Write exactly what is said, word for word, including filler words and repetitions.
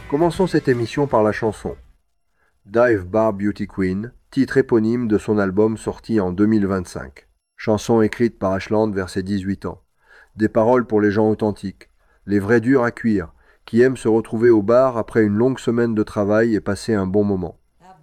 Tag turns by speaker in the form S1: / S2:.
S1: Commençons cette émission par la chanson. Dive Bar Beauty Queen, titre éponyme de son album sorti en deux mille vingt-cinq. Chanson écrite par Ashland vers ses dix-huit ans. Des paroles pour les gens authentiques, les vrais durs à cuire, qui aiment se retrouver au bar après une longue semaine de travail et passer un bon moment.